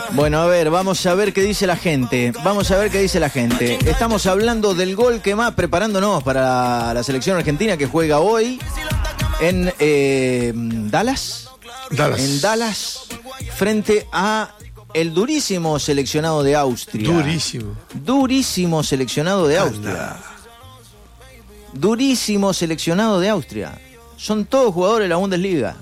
Bueno, a ver, vamos a ver qué dice la gente. Estamos hablando del gol que más, preparándonos para la selección argentina que juega hoy en Dallas. En Dallas, frente a el durísimo seleccionado de Austria. Durísimo seleccionado de Austria. Durísimo seleccionado de Austria. Son todos jugadores de la Bundesliga.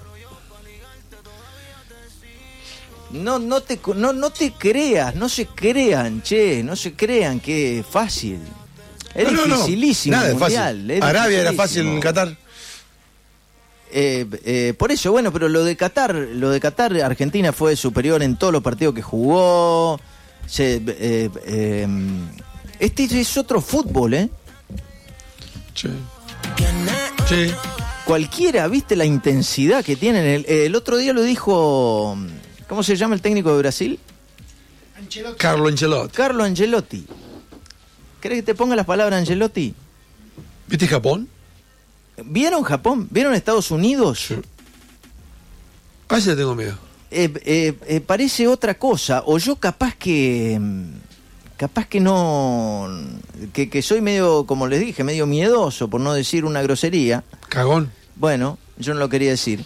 No te creas, no se crean que es fácil. Es dificilísimo. Nada el mundial. Es fácil. Arabia era fácil en Qatar. Por eso, bueno, pero lo de Qatar, Argentina fue superior en todos los partidos que jugó. Este es otro fútbol, ¿eh? Sí. Cualquiera, ¿viste la intensidad que tienen? El otro día lo dijo, ¿cómo se llama el técnico de Brasil? Carlo Ancelotti. ¿Querés que te ponga las palabras Ancelotti? ¿Viste Japón? ¿Vieron Japón? ¿Vieron Estados Unidos? Sí. A ese le tengo miedo. Parece otra cosa. O yo capaz que no... Que soy medio, como les dije, medio miedoso, por no decir una grosería. Cagón. Bueno, yo no lo quería decir.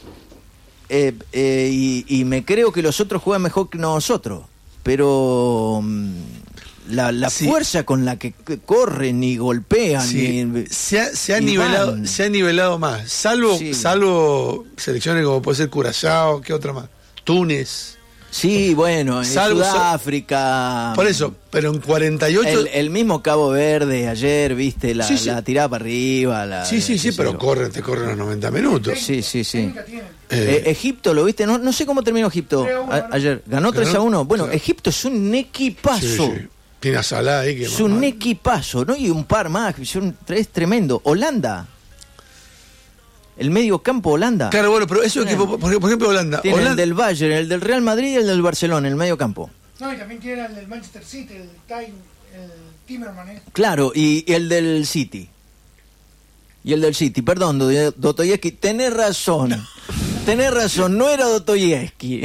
Y me creo que los otros juegan mejor que nosotros. Pero... La fuerza con la que corren y golpean. Sí. Se ha nivelado más. Salvo selecciones como puede ser Curazao, ¿qué otra más? Túnez. Sí, bueno, en Sudáfrica. Por eso, pero en 48. El mismo Cabo Verde ayer, viste, la tirada para arriba. Pero te corren los 90 minutos. Sí. Egipto, ¿lo viste? No sé cómo terminó Egipto ayer. ¿Ganó 3-1? Bueno, Egipto es un equipazo. Sí. Tiene a Salah ahí que es un equipazo, ¿no? Y un par más, es tremendo. Holanda. El medio campo Holanda. Claro, bueno, pero esos equipos, por ejemplo, Holanda. Tiene el del Bayern, el del Real Madrid y el del Barcelona, el medio campo. No, y también tiene el del Manchester City, el Timmerman. Claro, y el del City. Perdón, Dostoyevsky, tenés razón, no era Dostoyevsky.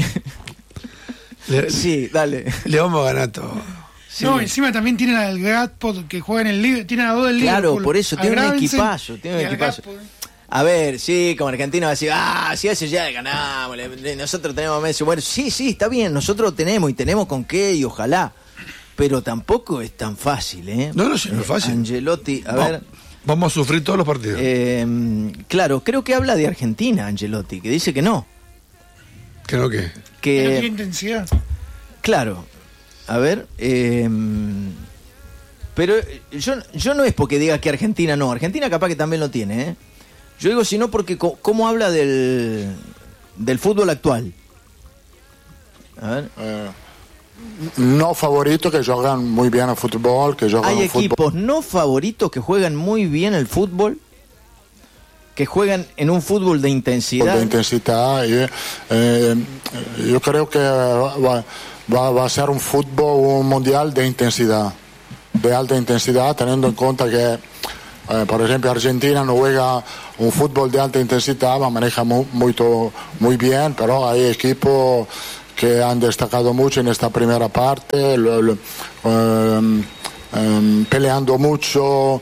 Sí, dale. Le vamos a ganar todo. Sí. No, encima también tienen al Gradpod que juega en el Liverpool, tienen a dos del Liverpool. Claro, por eso, tiene un equipazo. A ver, sí, como Argentina va a decir, si ese ya le ganamos, nosotros tenemos Messi. Bueno, sí, está bien, nosotros tenemos con qué y ojalá, pero tampoco es tan fácil, ¿eh? No es fácil. Ancelotti, ver... Vamos a sufrir todos los partidos. Claro, creo que habla de Argentina, Ancelotti, que dice que no. ¿Que no qué? Que no tiene intensidad. Claro. A ver, pero yo no es porque diga que Argentina no. Argentina capaz que también lo tiene, ¿eh? Yo digo sino porque cómo habla del fútbol actual. A ver. No favoritos que juegan muy bien al fútbol. Hay equipos no favoritos que juegan muy bien el fútbol, que juegan en un fútbol de intensidad. Yo creo que va a ser un fútbol mundial de intensidad, de alta intensidad, teniendo en cuenta que, por ejemplo, Argentina no juega un fútbol de alta intensidad, lo maneja muy bien, pero hay equipos que han destacado mucho en esta primera parte, peleando mucho,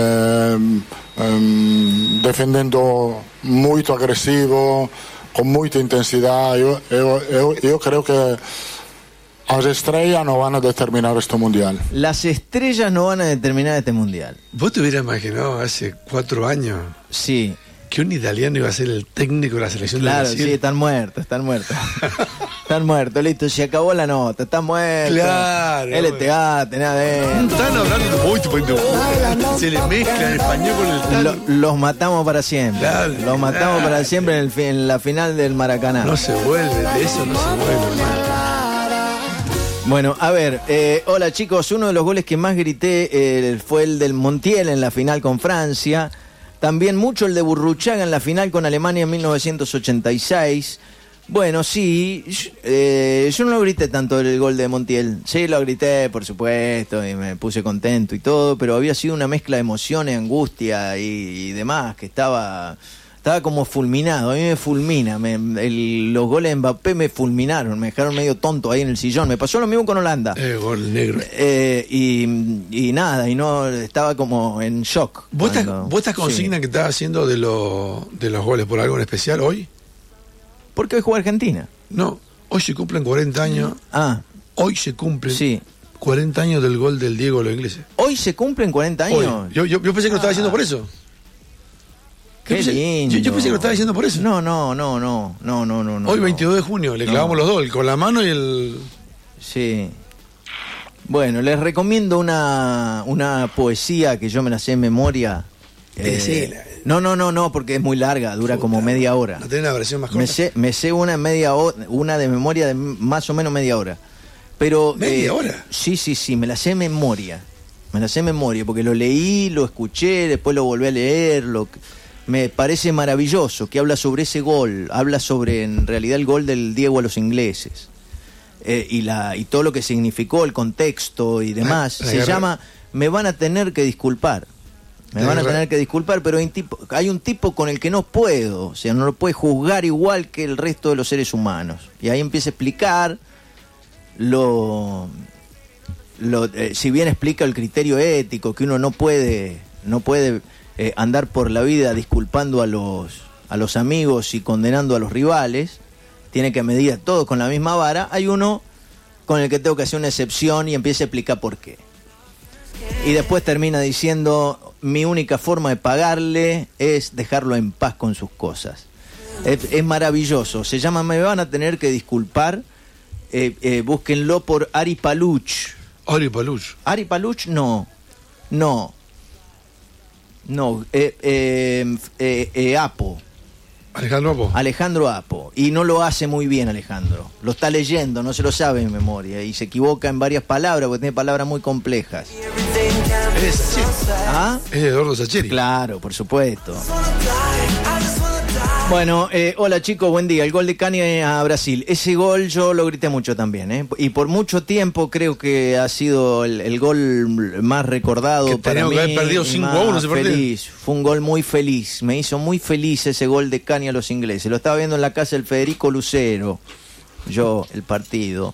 defendiendo muy agresivo, con mucha intensidad. Yo creo que las estrellas no van a determinar este mundial. Las estrellas no van a determinar este mundial. ¿Vos te hubieras imaginado hace 4 años? Sí. Que un italiano iba a ser el técnico de la selección de Brasil. Claro, sí, están muertos. Están muertos, listo, se acabó la nota, están muertos. Claro. LTA, tenés adentro. Están hablando muy se le mezcla el español con el tal. Los matamos para siempre. Claro, los matamos para siempre en la final del Maracaná. No se vuelve, de eso no se vuelve, hermano. Bueno, a ver, hola chicos, uno de los goles que más grité fue el del Montiel en la final con Francia. También mucho el de Burruchaga en la final con Alemania en 1986. Bueno, sí, yo no lo grité tanto el gol de Montiel. Sí, lo grité, por supuesto, y me puse contento y todo, pero había sido una mezcla de emociones, angustia y demás, que estaba Estaba como fulminado, a mí me fulmina, los goles de Mbappé me fulminaron, me dejaron medio tonto ahí en el sillón. Me pasó lo mismo con Holanda. Gol negro. Y nada, y no, estaba como en shock. ¿Vos esta consigna que estás haciendo de los goles por algo en especial hoy? Porque hoy juega Argentina. No, hoy se cumplen 40 años. Hoy se cumplen 40 años del gol del Diego a los ingleses. ¿Hoy se cumplen 40 años? Hoy. Yo pensé que lo estaba diciendo por eso. Qué lindo. Yo pensé que lo estaba diciendo por eso. No. Hoy 22 de junio, le clavamos los dos, con la mano y el... Sí. Bueno, les recomiendo una poesía que yo me la sé en memoria. No, porque es muy larga, dura como media hora. ¿No tenés una versión más corta? Me sé una de memoria de más o menos media hora. Pero, ¿media hora? Sí, me la sé en memoria. Porque lo leí, lo escuché, después lo volví a leer, me parece maravilloso, que habla sobre ese gol, habla sobre en realidad el gol del Diego a los ingleses, y todo lo que significó, el contexto y demás. Se llama Me van a tener que disculpar. Pero hay un tipo con el que no puedo, o sea, no lo puede juzgar igual que el resto de los seres humanos. Y ahí empieza a explicar si bien explica el criterio ético, que uno no puede andar por la vida disculpando a los amigos y condenando a los rivales, tiene que medir a todos con la misma vara. Hay uno con el que tengo que hacer una excepción y empieza a explicar por qué. Y después termina diciendo, mi única forma de pagarle es dejarlo en paz con sus cosas. Es maravilloso, se llama Me van a tener que disculpar. Búsquenlo por Ari Paluch. Ari Paluch no. Apo. Alejandro Apo. Y no lo hace muy bien Alejandro. Lo está leyendo, no se lo sabe en memoria. Y se equivoca en varias palabras porque tiene palabras muy complejas. Es de Eduardo Sacheri. Claro, por supuesto. Bueno, hola chicos, buen día. El gol de Cani a Brasil. Ese gol yo lo grité mucho también, Y por mucho tiempo creo que ha sido el gol más recordado que para mí. Que haber perdido 5-1 feliz. Fue un gol muy feliz. Me hizo muy feliz ese gol de Cani a los ingleses. Lo estaba viendo en la casa del Federico Lucero. Yo, el partido.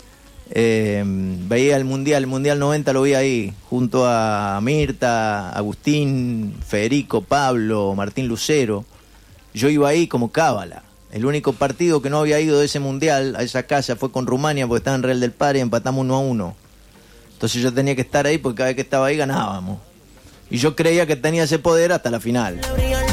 Veía el Mundial 90 lo vi ahí, junto a Mirta, Agustín, Federico, Pablo, Martín Lucero. Yo iba ahí como cábala. El único partido que no había ido de ese mundial a esa casa fue con Rumania, porque estaba en Real del Padre y empatamos 1-1. Entonces yo tenía que estar ahí porque cada vez que estaba ahí ganábamos. Y yo creía que tenía ese poder hasta la final.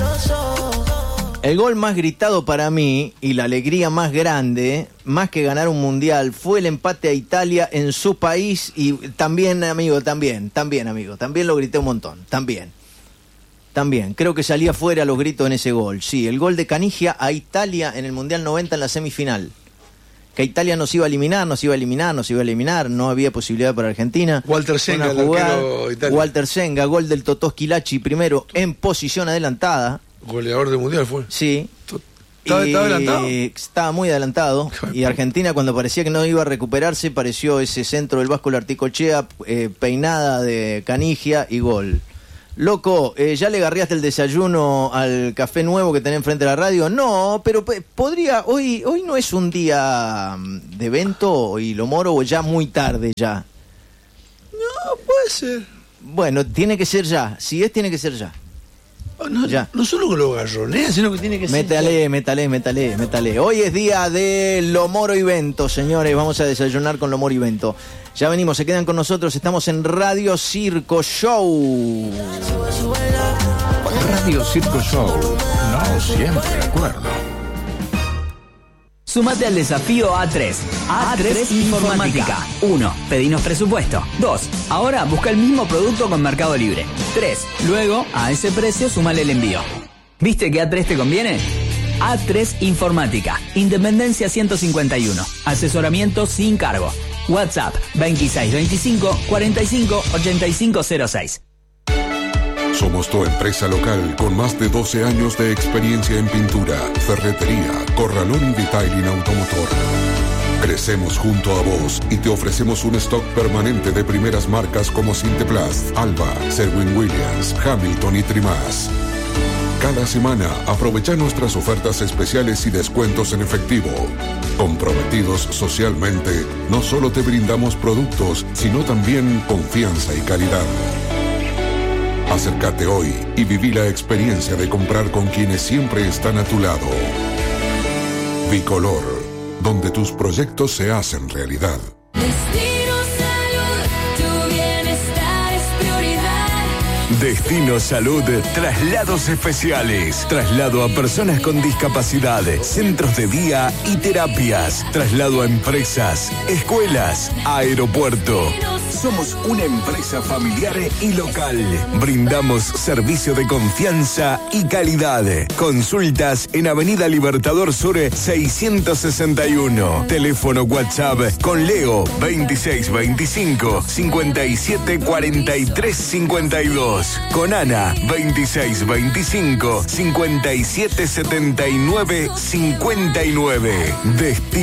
El gol más gritado para mí y la alegría más grande, más que ganar un mundial, fue el empate a Italia en su país. Y también lo grité un montón, también. Creo que salía fuera los gritos en ese gol. Sí, el gol de Canigia a Italia en el Mundial 90 en la semifinal. Que Italia nos iba a eliminar, no había posibilidad para Argentina. Walter Senga, el arquero de Italia. Walter Senga, gol del Totó Schillaci primero en posición adelantada. Goleador del Mundial fue. Sí. ¿Estaba adelantado? Estaba muy adelantado. Y Argentina, cuando parecía que no iba a recuperarse, pareció ese centro del Vasco Larticochea, peinada de Canigia y gol. Loco, ¿ya le garriaste el desayuno al café nuevo que tenés enfrente de la radio? No, pero podría, hoy no es un día de evento y lo moro, o ya muy tarde ya. No, puede ser. Bueno, tiene que ser ya, si es, tiene que ser ya. No solo que lo garronea, sino que tiene que ser. Métale. Hoy es día de Lomoro y Vento, señores. Vamos a desayunar con Lomoro y Vento. Ya venimos, se quedan con nosotros. Estamos en Radio Circo Show. Radio Circo Show. No siempre acuerdo. Sumate al desafío A3. A3 Informática. 1. Pedinos presupuesto. 2. Ahora busca el mismo producto con Mercado Libre. 3. Luego, a ese precio, sumale el envío. ¿Viste que A3 te conviene? A3 Informática. Independencia 151. Asesoramiento sin cargo. WhatsApp 2625 45 8506. Somos tu empresa local con más de 12 años de experiencia en pintura, ferretería, corralón y detailing automotor. Crecemos junto a vos y te ofrecemos un stock permanente de primeras marcas como Sinteplast, Alba, Sherwin-Williams, Hamilton y Trimás. Cada semana aprovecha nuestras ofertas especiales y descuentos en efectivo. Comprometidos socialmente, no solo te brindamos productos, sino también confianza y calidad. Acércate hoy y viví la experiencia de comprar con quienes siempre están a tu lado. Bicolor, donde tus proyectos se hacen realidad. Destino Salud, traslados especiales, traslado a personas con discapacidad, centros de día y terapias, traslado a empresas, escuelas, aeropuerto. Somos una empresa familiar y local. Brindamos servicio de confianza y calidad. Consultas en Avenida Libertador Sur 661. Teléfono WhatsApp con Leo 2625 57 43 52. Con Ana 2625 57 79 59.